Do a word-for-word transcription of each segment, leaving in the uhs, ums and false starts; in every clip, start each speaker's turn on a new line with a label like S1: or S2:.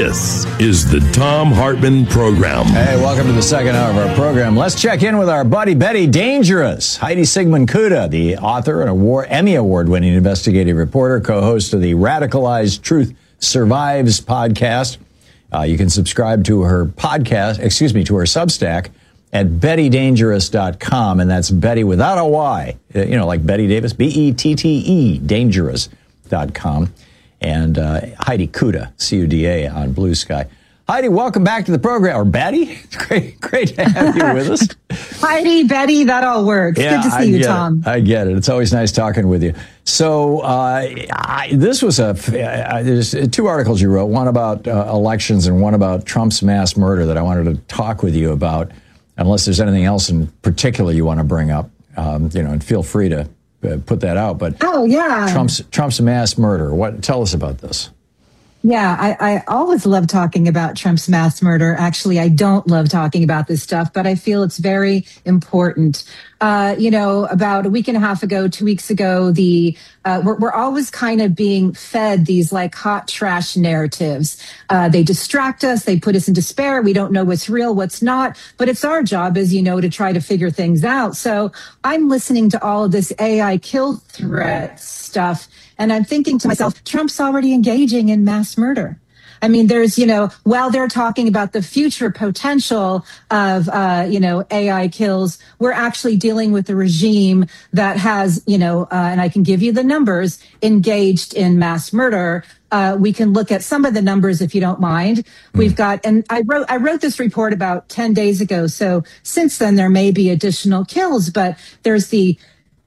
S1: This is the Thom Hartmann Program.
S2: Hey, welcome to the second hour of our program. Let's check in with our buddy Betty Dangerous. Heidi Sigmund Kuda, the author and award, Emmy Award-winning investigative reporter, co-host of the Radicalized Truth Survives podcast. Uh, you can subscribe to her podcast, excuse me, to her Substack at betty dangerous dot com, and that's Betty without a Y, you know, like Betty Davis, B E T T E, dangerous dot com. And uh, Heidi Kuda, C U D A, on Blue Sky. Heidi, welcome back to the program. Or Betty, great, great to have you with us.
S3: Heidi, Betty, that all works.
S2: Yeah,
S3: good to see
S2: I
S3: you,
S2: get
S3: Tom.
S2: It. I get it. It's always nice talking with you. So uh, I, this was a, uh, there's two articles you wrote, one about uh, elections and one about Trump's mass murder that I wanted to talk with you about, unless there's anything else in particular you want to bring up, um, you know, and feel free to uh, put that out. But
S3: oh, yeah.
S2: Trump's, Trump's mass murder. What? Tell us about this.
S3: Yeah, I, I always love talking about Trump's mass murder. Actually, I don't love talking about this stuff, but I feel it's very important. Uh, you know, about a week and a half ago, two weeks ago, the uh, we're, we're always kind of being fed these like hot trash narratives. Uh, they distract us. They put us in despair. We don't know what's real, what's not. But it's our job, as you know, to try to figure things out. So I'm listening to all of this A I kill threat stuff, and I'm thinking to myself, Trump's already engaging in mass murder. I mean, there's, you know, while they're talking about the future potential of, uh, you know, A I kills, we're actually dealing with a regime that has, you know, uh, and I can give you the numbers, engaged in mass murder. Uh, we can look at some of the numbers if you don't mind. Mm. We've got, and I wrote, I wrote this report about ten days ago. So since then, there may be additional kills, but there's the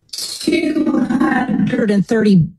S3: two hundred thirty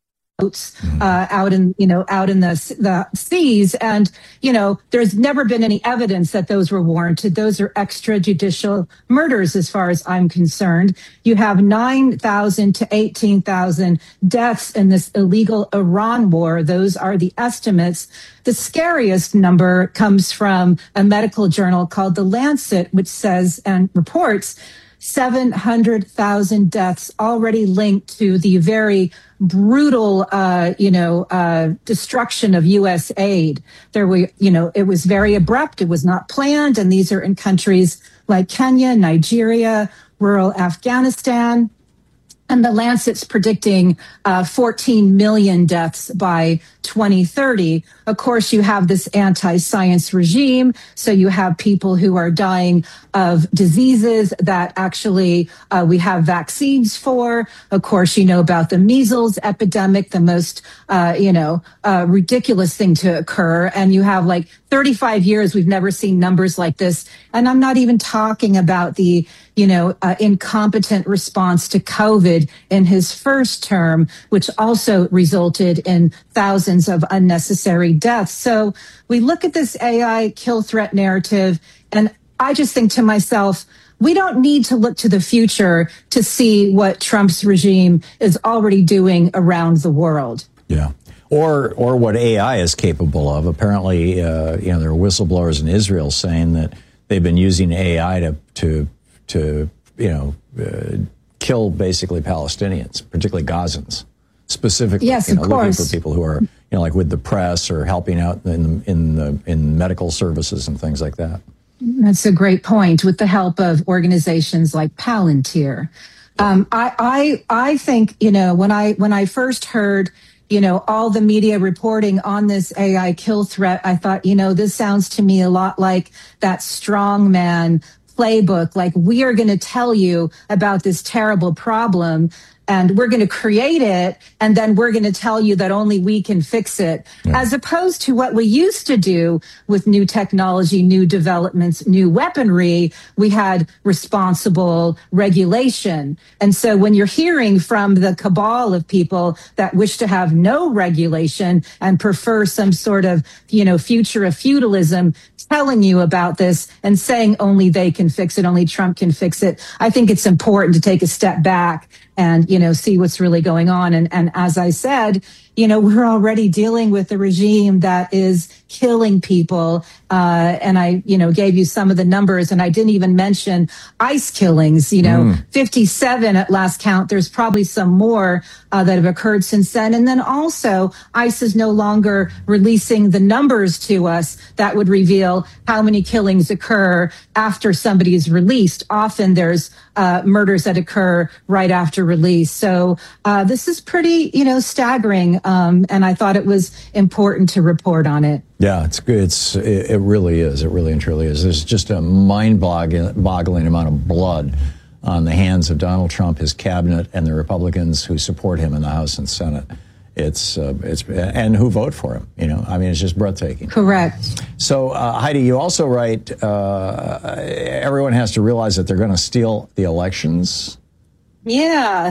S3: boats uh, out in, you know, out in the the seas, and you know, there's never been any evidence that those were warranted. Those are extrajudicial murders, as far as I'm concerned. You have nine thousand to eighteen thousand deaths in this illegal Iran war. Those are the estimates. The scariest number comes from a medical journal called The Lancet, which says and reports seven hundred thousand deaths already linked to the very brutal, uh, you know, uh, destruction of U S aid. There were, you know, it was very abrupt. It was not planned. And these are in countries like Kenya, Nigeria, rural Afghanistan. And the Lancet's predicting uh, fourteen million deaths by twenty thirty. Of course, you have this anti-science regime. So you have people who are dying of diseases that actually uh, we have vaccines for. Of course, you know about the measles epidemic, the most, uh, you know, uh, ridiculous thing to occur. And you have like thirty-five years, we've never seen numbers like this. And I'm not even talking about the, you know, uh, incompetent response to COVID in his first term, which also resulted in thousands of unnecessary deaths. So we look at this A I kill threat narrative, and I just think to myself, we don't need to look to the future to see what Trump's regime is already doing around the world.
S2: Yeah. Or or what A I is capable of. Apparently, uh, you know, there are whistleblowers in Israel saying that they've been using A I to to to you know uh, kill basically Palestinians, particularly Gazans, specifically.
S3: Yes,
S2: you know,
S3: of course.
S2: Looking for people who are, you know, like with the press or helping out in in the in medical services and things like that.
S3: That's a great point. With the help of organizations like Palantir, um, I I I think, you know, when I when I first heard, you know, all the media reporting on this A I kill threat, I thought, you know, this sounds to me a lot like that strongman playbook. Like, we are going to tell you about this terrible problem, and we're going to create it, and then we're going to tell you that only we can fix it, yeah. As opposed to what we used to do with new technology, new developments, new weaponry. We had responsible regulation. And so when you're hearing from the cabal of people that wish to have no regulation and prefer some sort of, you know, future of feudalism, telling you about this and saying only they can fix it, only Trump can fix it, I think it's important to take a step back and, you know, see what's really going on. And, and as I said, you know, we're already dealing with a regime that is killing people. Uh, and I, you know, gave you some of the numbers, and I didn't even mention ICE killings, you know, mm. fifty-seven at last count. There's probably some more uh, that have occurred since then. And then also, ICE is no longer releasing the numbers to us that would reveal how many killings occur after somebody is released. Often there's uh, murders that occur right after release. So uh, this is pretty, you know, staggering. Um, and I thought it was important to report on it.
S2: Yeah, it's good. It's it, it really is. It really and truly is. There's just a mind-boggling amount of blood on the hands of Donald Trump, his cabinet, and the Republicans who support him in the House and Senate. It's uh, it's and who vote for him. You know, I mean, it's just breathtaking.
S3: Correct.
S2: So, uh, Heidi, you also write, uh, everyone has to realize that they're going to steal the elections.
S3: Yeah.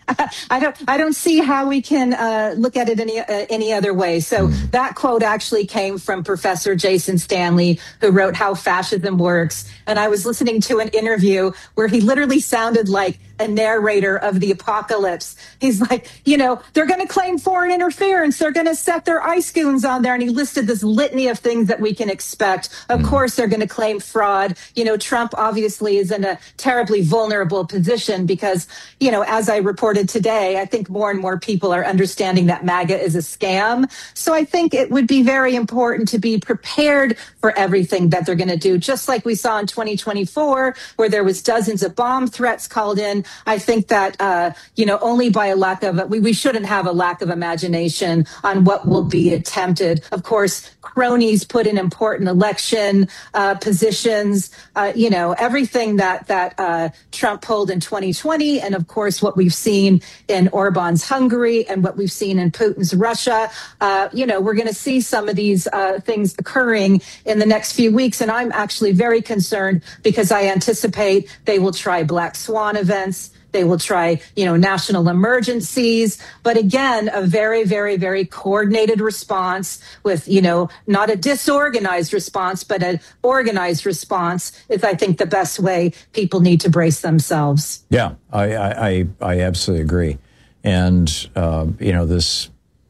S3: I don't. I don't see how we can uh, look at it any uh, any other way. So mm. that quote actually came from Professor Jason Stanley, who wrote "How Fascism Works." And I was listening to an interview where he literally sounded like a narrator of the apocalypse. He's like, you know, they're going to claim foreign interference. They're going to set their ice goons on there. And he listed this litany of things that we can expect. Of mm. course, they're going to claim fraud. You know, Trump obviously is in a terribly vulnerable position because, you know, as I reported today, I think more and more people are understanding that MAGA is a scam. So I think it would be very important to be prepared for everything that they're going to do, just like we saw in twenty twenty-four, where there was dozens of bomb threats called in. I think that, uh, you know, only by a lack of, we, we shouldn't have a lack of imagination on what will be attempted. Of course, cronies put in important election uh, positions, uh, you know, everything that, that uh, Trump pulled in twenty twenty. And of course, what we've seen in Orban's Hungary and what we've seen in Putin's Russia, uh, you know, we're going to see some of these uh, things occurring in the next few weeks. And I'm actually very concerned because I anticipate they will try black swan events. They will try, you know, national emergencies. But again, a very, very, very coordinated response with, you know, not a disorganized response, but an organized response is, I think, the best way people need to brace themselves.
S2: Yeah, I, I, I absolutely agree. And, uh, you know, this,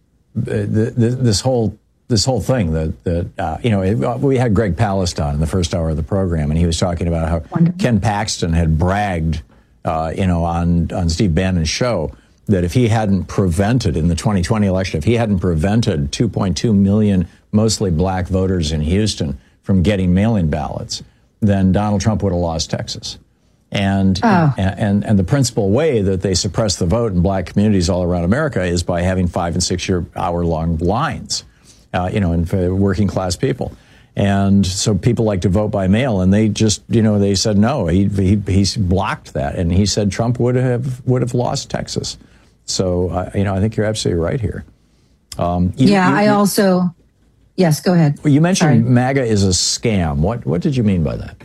S2: the, the, this whole This whole thing that, that uh, you know, it, we had Greg Palast on in the first hour of the program, and he was talking about how Wonderful. Ken Paxton had bragged, uh, you know, on, on Steve Bannon's show that if he hadn't prevented in the twenty twenty election, if he hadn't prevented two point two million mostly black voters in Houston from getting mail-in ballots, then Donald Trump would have lost Texas. And, oh. and and and the principal way that they suppress the vote in black communities all around America is by having five and six year hour long lines. Uh, you know, and for working class people. And so people like to vote by mail, and they just, you know, they said no. He he he's blocked that, and he said Trump would have would have lost Texas. So uh, you know, I think you're absolutely right here. Um, you,
S3: yeah,
S2: you,
S3: I
S2: you,
S3: also. Yes, go ahead.
S2: Well, you mentioned
S3: Sorry.
S2: MAGA is a scam. What what did you mean by that?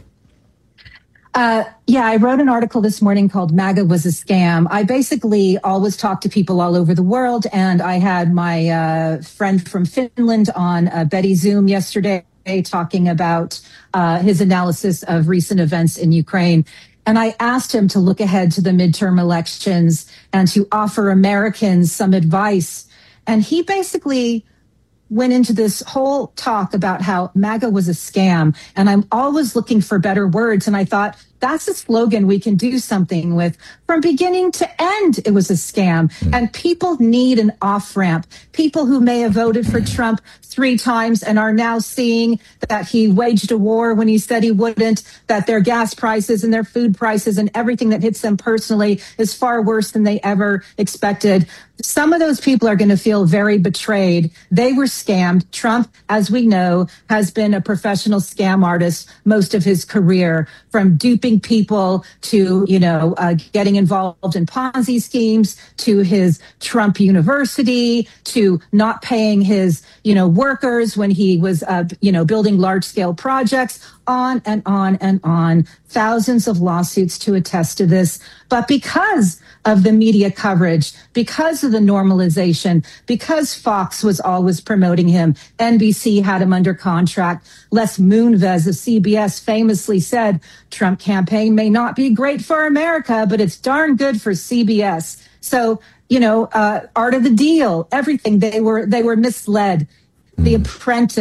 S3: Uh, yeah, I wrote an article this morning called MAGA was a scam. I basically always talk to people all over the world, and I had my uh, friend from Finland on uh, Betty Zoom yesterday talking about uh, his analysis of recent events in Ukraine. And I asked him to look ahead to the midterm elections and to offer Americans some advice. And he basically went into this whole talk about how MAGA was a scam. And I'm always looking for better words. And I thought, that's a slogan we can do something with. From beginning to end, it was a scam. Mm. And people need an off-ramp. People who may have voted for Trump three times and are now seeing that he waged a war when he said he wouldn't, that their gas prices and their food prices and everything that hits them personally is far worse than they ever expected. Some of those people are going to feel very betrayed. They were scammed. Trump, as we know, has been a professional scam artist most of his career, from duping people to, you know, uh, getting involved in Ponzi schemes, to his Trump University, to not paying his, you know, workers when he was, uh, you know, building large scale projects, on and on and on. Thousands of lawsuits to attest to this. But because of the media coverage, because of the normalization, because Fox was always promoting him, N B C had him under contract. Les Moonves of C B S famously said, Trump campaign may not be great for America, but it's darn good for C B S. So, you know, uh, Art of the Deal, everything, they were, they were misled. The Apprentice,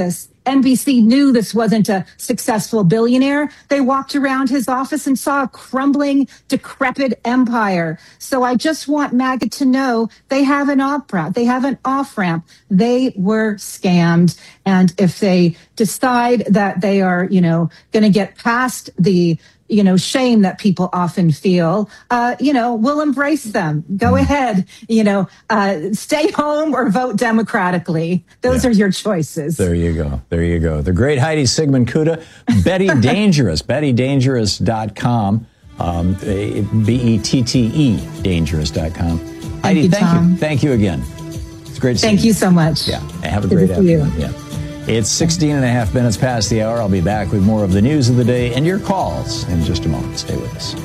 S3: N B C knew this wasn't a successful billionaire, they walked around his office and saw a crumbling, decrepit empire. So I just want MAGA to know they have an off-ramp. They have an off-ramp. They were scammed. And if they decide that they are, you know, going to get past the you know, shame that people often feel, uh, you know, we'll embrace them. Go mm. ahead, you know, uh, stay home or vote democratically. Those yeah. are your choices.
S2: There you go. There you go. The great Heidi Sigmund Kuda, Betty Dangerous, betty dangerous dot com, um, B E T T E, dangerous dot com.
S3: Thank
S2: Heidi,
S3: you,
S2: thank
S3: Tom.
S2: you. Thank you again. It's great to see you.
S3: Thank you so much.
S2: Yeah. Have a
S3: Good
S2: great
S3: to see you.
S2: afternoon. Yeah. It's sixteen and a half minutes past the hour. I'll be back with more of the news of the day and your calls in just a moment. Stay with us.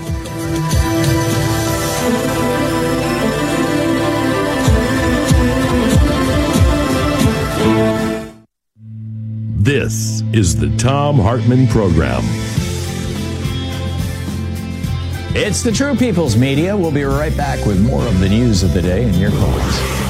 S1: This is the Thom Hartmann Program.
S2: It's the True People's Media. We'll be right back with more of the news of the day and your calls.